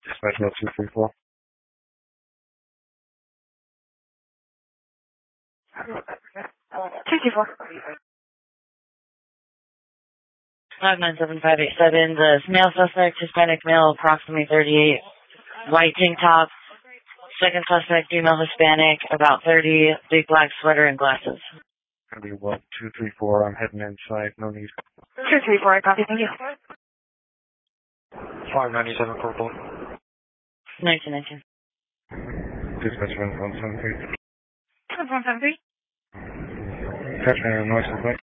Dispatch no 234. 224. 597587. The male suspect, Hispanic male, approximately 38, white tank top. Second suspect, female Hispanic, about 30, big black sweater and glasses. Gonna be what? 234. I'm heading inside. No need. 234, I copy. Thank you. 597 purple. 1919. Dispatch 173. 173. Catch me on a noise complaint.